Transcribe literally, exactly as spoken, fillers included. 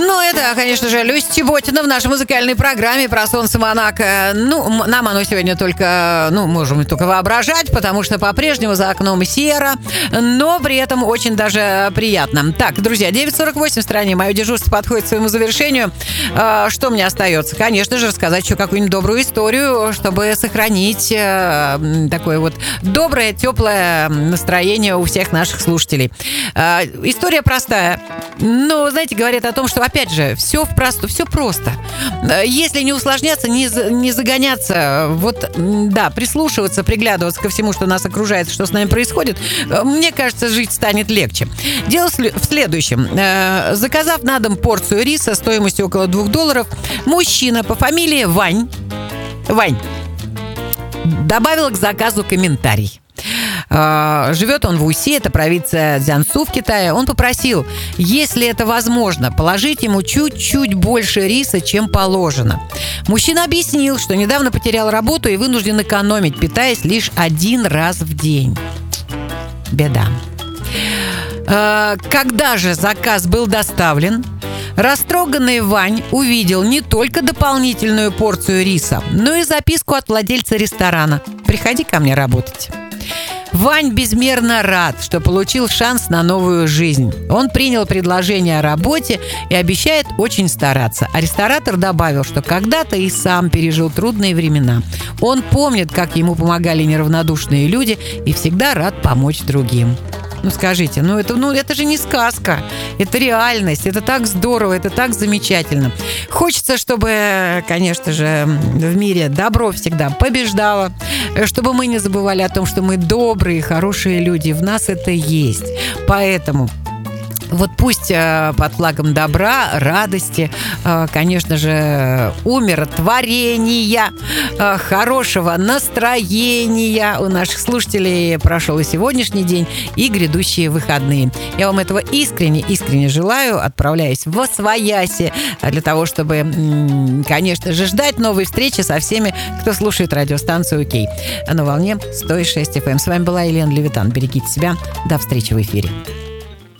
Ну, это, конечно же, Люся Чеботина в нашей музыкальной программе про солнце Монако. Ну, нам оно сегодня только, ну, можем только воображать, потому что по-прежнему за окном серо, но при этом очень даже приятно. Так, друзья, девять сорок восемь в стране, мое дежурство подходит к своему завершению. Что мне остается? Конечно же, рассказать еще какую-нибудь добрую историю, чтобы сохранить такое вот доброе, теплое настроение у всех наших слушателей. История простая. Но, знаете, говорят о том, что, опять же, все, просто, все просто. Если не усложняться, не, не загоняться, вот, да, прислушиваться, приглядываться ко всему, что нас окружает, что с нами происходит, мне кажется, жить станет легче. Дело в следующем. Заказав на дом порцию риса стоимостью около двух долларов, мужчина по фамилии Вань, Вань добавил к заказу комментарий. Живет он в Уси, это провинция Цзянсу в Китае. Он попросил, если это возможно, положить ему чуть-чуть больше риса, чем положено. Мужчина объяснил, что недавно потерял работу и вынужден экономить, питаясь лишь один раз в день. Беда. Когда же заказ был доставлен, растроганный Вань увидел не только дополнительную порцию риса, но и записку от владельца ресторана: «Приходи ко мне работать». Вань безмерно рад, что получил шанс на новую жизнь. Он принял предложение о работе и обещает очень стараться. А ресторатор добавил, что когда-то и сам пережил трудные времена. Он помнит, как ему помогали неравнодушные люди, и всегда рад помочь другим. Ну, скажите, ну это, ну это же не сказка, это реальность, это так здорово, это так замечательно. Хочется, чтобы, конечно же, в мире добро всегда побеждало, чтобы мы не забывали о том, что мы добрые, хорошие люди, в нас это есть. Поэтому вот пусть э, под флагом добра, радости, э, конечно же, умиротворения, э, хорошего настроения у наших слушателей прошел и сегодняшний день, и грядущие выходные. Я вам этого искренне, искренне желаю, отправляясь восвояси для того, чтобы, м- конечно же, ждать новой встречи со всеми, кто слушает радиостанцию «Окей». На волне сто шесть эф эм. С вами была Елена Левитан. Берегите себя. До встречи в эфире.